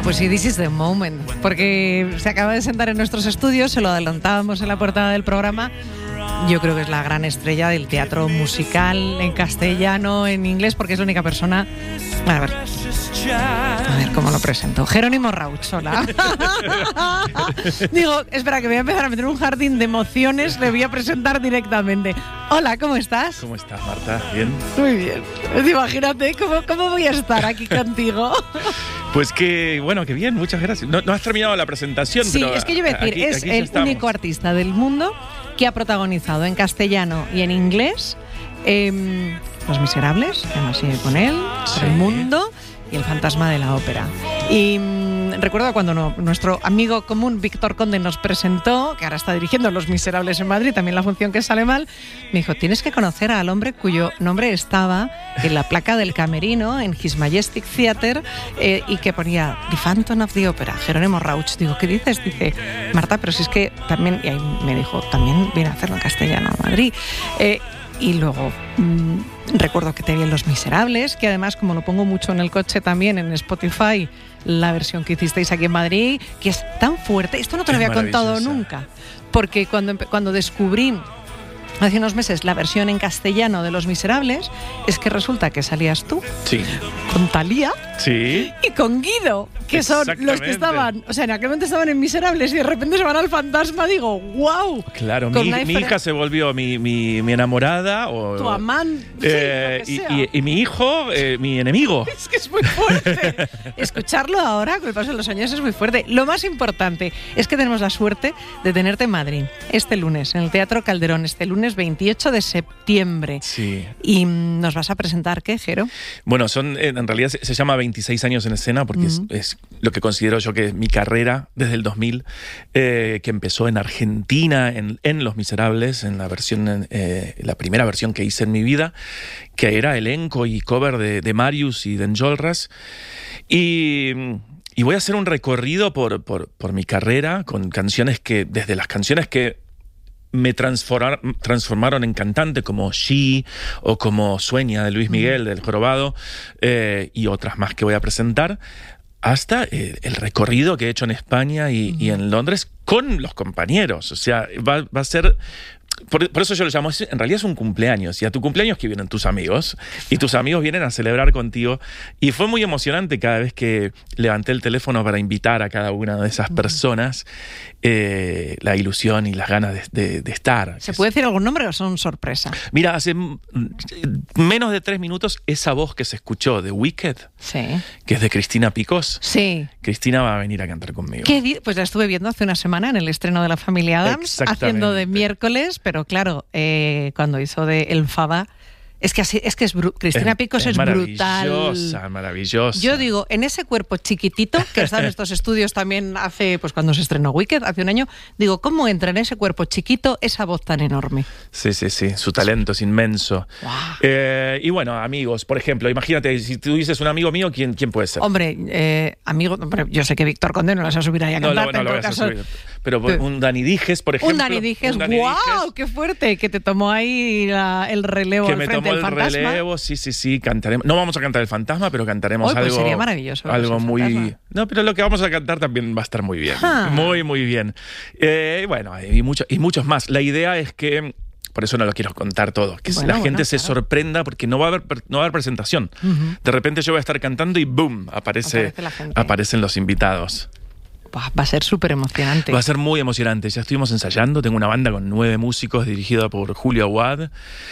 pues sí, this is the moment, porque se acaba de sentar en nuestros estudios, se lo adelantábamos en la portada del programa. Yo creo que es la gran estrella del teatro musical en castellano, en inglés, porque es la única persona... A ver cómo lo presento. Jerónimo Rauch, hola. Digo, espera, que voy a empezar a meter un jardín de emociones, le voy a presentar directamente. Hola, ¿cómo estás? ¿Cómo estás, Marta? ¿Bien? Muy bien. Imagínate, ¿cómo voy a estar aquí contigo? Pues que, bueno, que bien, muchas gracias. No has terminado la presentación, sí, pero... Sí, es que yo voy a decir, es el único artista del mundo que ha protagonizado en castellano y en inglés Los Miserables, que además sigue con él, sí. El Mundo y El Fantasma de la Ópera. Y recuerdo cuando nuestro amigo común Víctor Conde nos presentó, que ahora está dirigiendo Los Miserables en Madrid, también la función que sale mal, me dijo, tienes que conocer al hombre cuyo nombre estaba en la placa del camerino en His Majestic Theatre y que ponía The Phantom of the Opera, Jerónimo Rauch. Digo, ¿qué dices? Dice, Marta, pero si es que también, y ahí me dijo, también viene a hacerlo en castellano a Madrid. Y luego recuerdo que te vi en Los Miserables, que además, como lo pongo mucho en el coche también en Spotify, la versión que hicisteis aquí en Madrid, que es tan fuerte. Esto no te lo había contado nunca, porque cuando descubrí hace unos meses la versión en castellano de Los Miserables, es que resulta que salías tú, sí, con Thalía, sí, y con Guido, que son los que estaban, o sea, en aquel momento estaban en Miserables y de repente se van al Fantasma. Digo, wow. Claro, mi hija se volvió mi enamorada, o tu amante, y mi hijo, mi enemigo. Es que es muy fuerte. Escucharlo ahora, con el paso de los años, es muy fuerte. Lo más importante es que tenemos la suerte de tenerte en Madrid este lunes, en el Teatro Calderón, este lunes 28 de septiembre. Sí. ¿Y nos vas a presentar qué, Jero? Bueno, en realidad se llama 26 años en escena porque es lo que considero yo que es mi carrera desde el 2000, que empezó en Argentina, en Los Miserables, en la versión, la primera versión que hice en mi vida, que era elenco y cover de Marius y de Enjolras. Y voy a hacer un recorrido por mi carrera con canciones que, desde las canciones que me transformaron en cantante, como She o como Sueña de Luis Miguel, del Jorobado, y otras más que voy a presentar, hasta el recorrido que he hecho en España y en Londres con los compañeros. O sea, va a ser... Por eso yo lo llamo, en realidad es un cumpleaños, y a tu cumpleaños que vienen tus amigos, y tus amigos vienen a celebrar contigo, y fue muy emocionante cada vez que levanté el teléfono para invitar a cada una de esas personas, la ilusión y las ganas de estar. ¿Se puede decir algún nombre o son sorpresa? Mira, hace menos de 3 minutos esa voz que se escuchó de Wicked, sí, que es de Cristina Picós. Sí. Cristina va a venir a cantar conmigo. Pues la estuve viendo hace una semana en el estreno de La Familia Addams, haciendo de miércoles, pero claro, cuando hizo de El Faba, es que Cristina Picós es brutal. Maravillosa. Yo digo, en ese cuerpo chiquitito, que está en estos estudios también hace, pues cuando se estrenó Wicked, hace un año, digo, ¿cómo entra en ese cuerpo chiquito esa voz tan enorme? Sí, su talento es inmenso. Wow. Y bueno, amigos, por ejemplo, imagínate, si tú dices un amigo mío, ¿quién puede ser? Hombre, amigo, yo sé que Víctor Conde no las va a subir ahí a cantar, no lo vas a subir. Pero un Dani Dijes, por ejemplo. Un Dani Dijes, ¡wow! ¡Qué fuerte! Que te tomó ahí el relevo al frente del Fantasma. Relevo, sí, cantaremos. No vamos a cantar El Fantasma, pero cantaremos pues algo. Sería maravilloso. Algo muy. No, pero lo que vamos a cantar también va a estar muy bien. Muy, muy bien. Bueno, y muchos más. La idea es que. Por eso no lo quiero contar todo. Que la gente se sorprenda porque no va a haber presentación. De repente yo voy a estar cantando y ¡boom! Aparecen los invitados. Va a ser súper emocionante. Va a ser muy emocionante. Ya estuvimos ensayando. Tengo una banda con 9 músicos dirigida por Julio Aguad.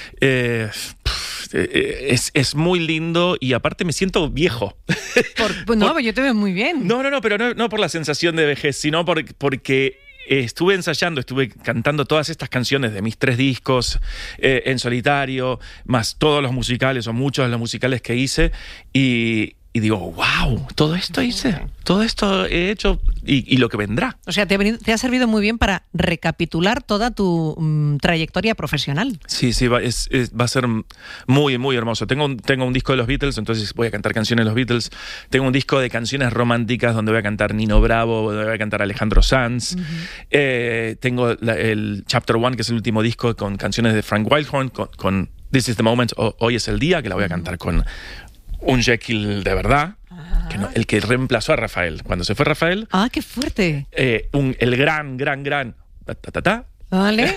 Es muy lindo y aparte me siento viejo. Yo te veo muy bien. No, pero no por la sensación de vejez, sino porque estuve ensayando, estuve cantando todas estas canciones de mis 3 discos en solitario, más todos los musicales o muchos de los musicales que hice, y digo, wow, todo esto hice, todo esto he hecho y lo que vendrá. O sea, te ha servido muy bien para recapitular toda tu trayectoria profesional. Sí, va a ser muy, muy hermoso. Tengo un disco de los Beatles, entonces voy a cantar canciones de los Beatles. Tengo un disco de canciones románticas donde voy a cantar Nino Bravo, donde voy a cantar Alejandro Sanz. Tengo el Chapter 1, que es el último disco, con canciones de Frank Wildhorn, con This is the Moment, Hoy es el día, que la voy a cantar con un Jekyll de verdad. que no, el que reemplazó a Rafael. Cuando se fue Rafael... ¡Ah, qué fuerte! El gran... Vale.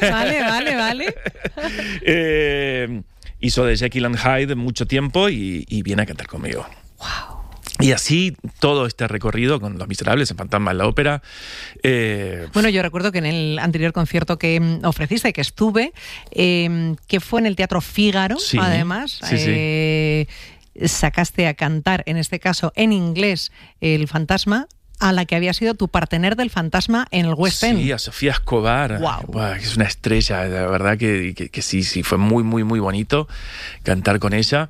Hizo de Jekyll and Hyde mucho tiempo y viene a cantar conmigo. ¡Wow! Y así todo este recorrido con Los Miserables, en Fantasma en la Ópera. Bueno, yo recuerdo que en el anterior concierto que ofreciste, que estuve, que fue en el Teatro Fígaro, sí, además, sí. Sacaste a cantar, en este caso en inglés, El Fantasma, a la que había sido tu partener del Fantasma en el West End. Sí, a Sofía Escobar. Wow. Es una estrella, la verdad que sí, fue muy, muy, muy bonito cantar con ella.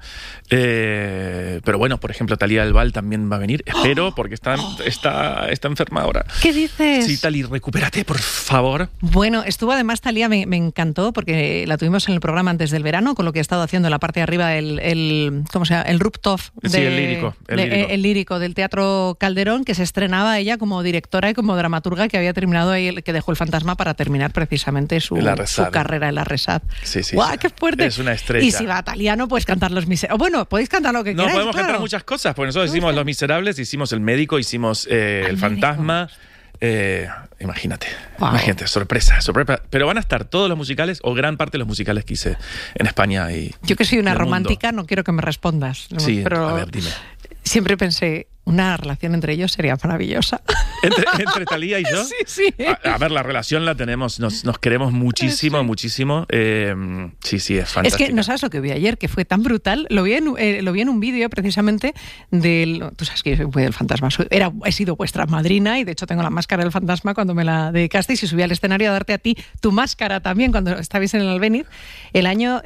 Pero bueno, por ejemplo, Talía del Val también va a venir. Espero, porque está enferma ahora. ¿Qué dices? Sí, Tali, recupérate, por favor. Bueno, estuvo además Talía, me encantó, porque la tuvimos en el programa antes del verano, con lo que he estado haciendo en la parte de arriba, ¿cómo se llama? El rooftop. Sí, el lírico del Teatro Calderón, que se estrenaba ella como directora y como dramaturga, que había terminado ahí, que dejó El Fantasma para terminar precisamente su carrera en la Resat. Sí. ¡Guau, qué fuerte! Es una estrella. Y si va Taliano, puedes cantar Los Miserables. Bueno, podéis cantar lo que queráis. No, podemos cantar muchas cosas, porque nosotros hicimos Los Miserables, hicimos El Médico, hicimos El Fantasma. Imagínate, sorpresa. Pero van a estar todos los musicales, o gran parte de los musicales que hice en España. Yo que soy una romántica, no quiero que me respondas. Sí, pero a ver, dime. Siempre pensé, una relación entre ellos sería maravillosa. ¿Entre Talía y yo? Sí. A ver, la relación la tenemos, nos queremos muchísimo, muchísimo. Sí, es fantástica. Es que no sabes lo que vi ayer, que fue tan brutal. Lo vi en un vídeo precisamente del... Tú sabes que yo soy muy del Fantasma. He sido vuestra madrina y de hecho tengo la máscara del Fantasma cuando me la dedicasteis y subí al escenario a darte a ti tu máscara también cuando estabais en el Albéniz. El año...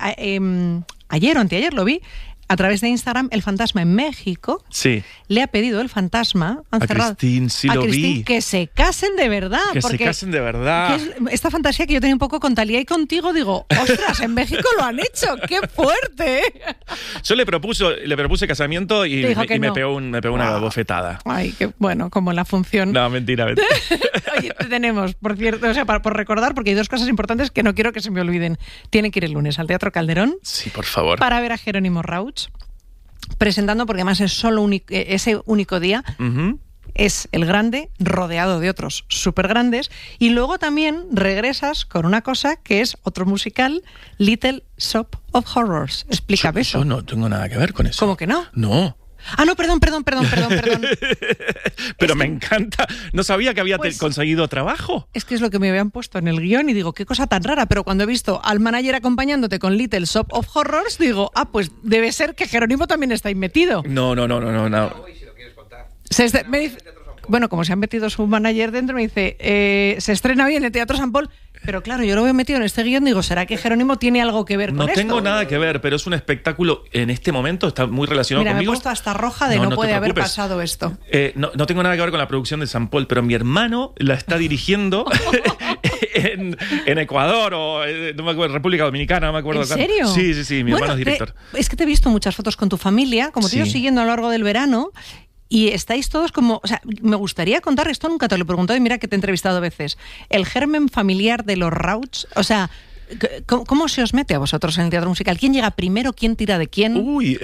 ayer o anteayer lo vi. A través de Instagram, El Fantasma en México le ha pedido El Fantasma a Cristín, vi. Que se casen de verdad. Se casen de verdad. Esta fantasía que yo tenía un poco con Talía y contigo, digo, ostras, en México lo han hecho, ¡qué fuerte! Yo le propuse casamiento y me pegó una bofetada. Ay, qué bueno, como la función. No, mentira. Oye, tenemos, por cierto, o sea, por recordar, porque hay dos cosas importantes que no quiero que se me olviden. Tienen que ir el lunes al Teatro Calderón. Sí, por favor. Para ver a Jerónimo Rauch presentando, porque además es solo ese único día. Uh-huh. Es el grande rodeado de otros súper grandes, y luego también regresas con una cosa que es otro musical, Little Shop of Horrors. Explícame eso. Yo no tengo nada que ver con eso. ¿Cómo que no? No. Ah, no, perdón. Pero me encanta. No sabía que había conseguido trabajo. Es que es lo que me habían puesto en el guión y digo, qué cosa tan rara. Pero cuando he visto al manager acompañándote con Little Shop of Horrors, digo, pues debe ser que Jerónimo también está ahí metido. No. Bueno, como se ha metido su manager dentro, me dice, se estrena hoy en el Teatro San Paul. Pero claro, yo lo veo metido en este guión, digo, ¿será que Jerónimo tiene algo que ver con esto? No tengo nada que ver, pero es un espectáculo en este momento, está muy relacionado conmigo. Mira, me he puesto hasta roja de no puede haber pasado esto. No tengo nada que ver con la producción de San Paul, pero mi hermano la está dirigiendo en Ecuador o no me acuerdo, República Dominicana, no me acuerdo. ¿En serio? Sí, mi hermano es director. Es que te he visto muchas fotos con tu familia, como te he ido siguiendo a lo largo del verano. Y estáis todos como... O sea, me gustaría contar, esto nunca te lo he preguntado y mira que te he entrevistado a veces. El germen familiar de los Rauch, o sea, ¿cómo se os mete a vosotros en el teatro musical? ¿Quién llega primero? ¿Quién tira de quién?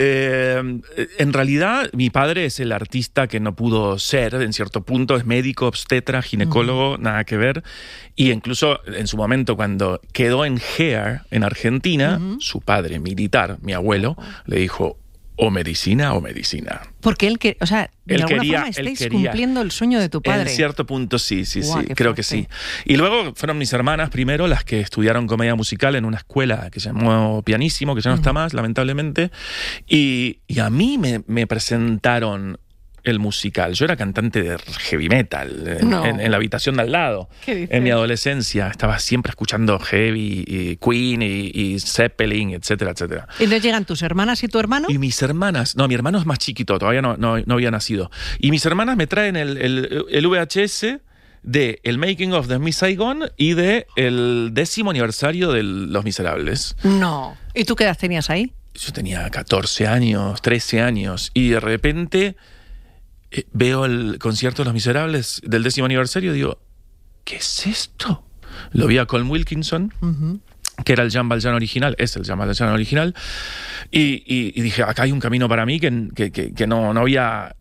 En realidad mi padre es el artista que no pudo ser, en cierto punto, es médico, obstetra, ginecólogo, nada que ver. Y incluso en su momento cuando quedó en Hair, en Argentina, su padre militar, mi abuelo, le dijo... O medicina. Porque él o sea, de alguna forma estáis cumpliendo el sueño de tu padre. En cierto punto sí, Guau, creo que sí. Y luego fueron mis hermanas primero las que estudiaron comedia musical en una escuela que se llamó Pianísimo, que ya no está más, lamentablemente. Y a mí me presentaron el musical. Yo era cantante de heavy metal en la habitación de al lado. En mi adolescencia estaba siempre escuchando heavy, y Queen y Zeppelin, etcétera, etcétera. ¿Y entonces llegan tus hermanas y tu hermano? Y mis hermanas, mi hermano es más chiquito, todavía no había nacido. Y mis hermanas me traen el VHS de el Making of de Miss Saigon y de el 10º aniversario de Los Miserables. No. ¿Y tú qué edad tenías ahí? Yo tenía 14 años, 13 años, y de repente... veo el concierto de Los Miserables del 10º aniversario y digo, ¿qué es esto? Lo vi a Colm Wilkinson, que era el Jean Valjean original, es el Jean Valjean original, y dije, acá hay un camino para mí que no había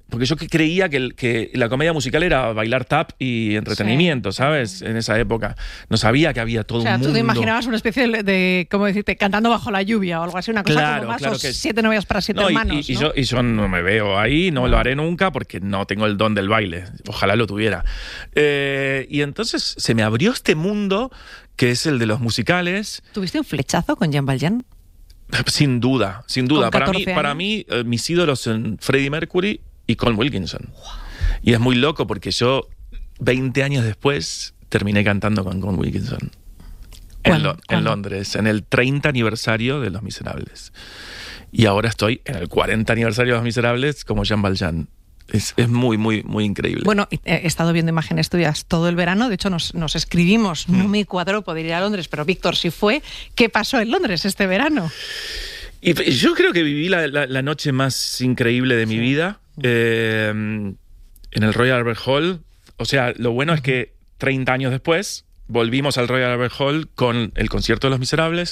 porque yo creía que la comedia musical era bailar tap y entretenimiento, ¿sabes? En esa época. No sabía que había todo un mundo. Tú te imaginabas una especie de, ¿cómo decirte? Cantando bajo la lluvia o algo así, una cosa como más, o 7 novias para 7 hermanos. Y yo no me veo ahí, no lo haré nunca porque no tengo el don del baile. Ojalá lo tuviera. Y entonces se me abrió este mundo que es el de los musicales. ¿Tuviste un flechazo con Jean Valjean? Sin duda, sin duda. Para mí, mis ídolos son Freddie Mercury y Colm Wilkinson. Wow. Y es muy loco porque yo, 20 años después, terminé cantando con Colm Wilkinson. En Londres, en el 30 aniversario de Los Miserables. Y ahora estoy en el 40 aniversario de Los Miserables como Jean Valjean. Es muy, muy, muy increíble. Bueno, he estado viendo imágenes tuyas todo el verano. De hecho, nos escribimos. No me cuadró poder ir a Londres, pero Víctor sí fue. ¿Qué pasó en Londres este verano? Y yo creo que viví la noche más increíble de mi vida. En el Royal Albert Hall. O sea, lo bueno es que 30 años después volvimos al Royal Albert Hall con el concierto de Los Miserables.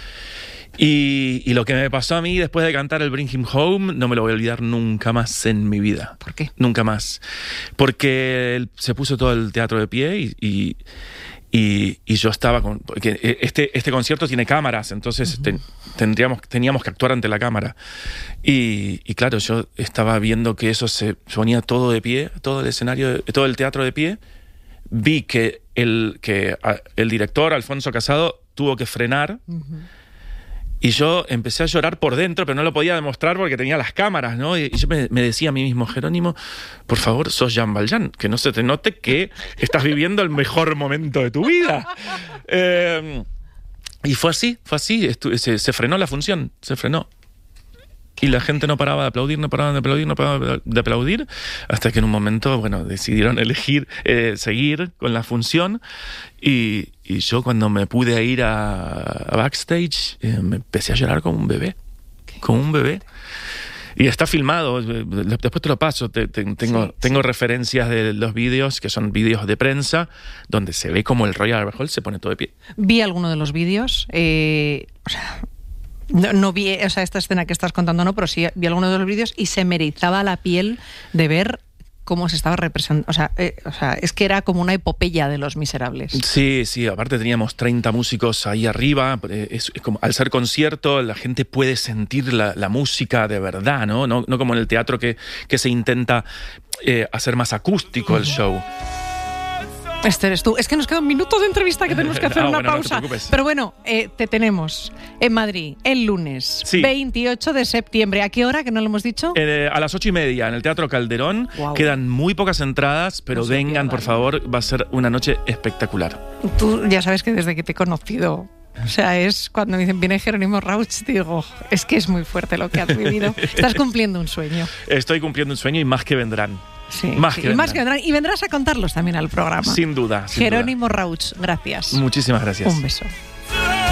Y lo que me pasó a mí después de cantar el Bring Him Home no me lo voy a olvidar nunca más en mi vida. ¿Por qué? Nunca más. Porque se puso todo el teatro de pie y yo estaba con... Porque este concierto tiene cámaras, entonces teníamos que actuar ante la cámara. Y claro, yo estaba viendo que eso se ponía todo de pie, todo el escenario, todo el teatro de pie. Vi que el director, Alfonso Casado, tuvo que frenar. Y yo empecé a llorar por dentro, pero no lo podía demostrar porque tenía las cámaras, ¿no? Y yo me decía a mí mismo, Jerónimo, por favor, sos Jean Valjean, que no se te note que estás viviendo el mejor momento de tu vida. Y fue así, se frenó la función, se frenó. Y la gente no paraba de aplaudir, no paraba de aplaudir, hasta que en un momento, bueno, decidieron seguir con la función. Y yo cuando me pude ir a backstage, me empecé a llorar como un bebé. Como un bebé. Y está filmado, después te lo paso, tengo referencias de los vídeos, que son vídeos de prensa, donde se ve como el Royal Albert Hall se pone todo de pie. Vi alguno de los vídeos, no vi esta escena que estás contando, no, pero sí vi alguno de los vídeos y se me erizaba la piel de ver cómo se estaba representando. O sea, es que era como una epopeya de Los Miserables. Sí, aparte teníamos 30 músicos ahí arriba. Es como, al ser concierto, la gente puede sentir la música de verdad, ¿no? No como en el teatro que se intenta hacer más acústico el show. Este eres tú. Es que nos quedan minutos de entrevista que tenemos que hacer una pausa. No pero bueno, te tenemos en Madrid el lunes, 28 de septiembre. ¿A qué hora, que no lo hemos dicho? A las 8:30 en el Teatro Calderón. Wow. Quedan muy pocas entradas, pero vengan, por favor. Va a ser una noche espectacular. Tú ya sabes que desde que te he conocido... O sea, es cuando me dicen, viene Jerónimo Rauch, digo, es que es muy fuerte lo que has vivido. Estás cumpliendo un sueño. Estoy cumpliendo un sueño y más que vendrán. Sí, más que vendrán. Y vendrás a contarlos también al programa. Sin duda. Jerónimo Rauch, gracias. Muchísimas gracias. Un beso.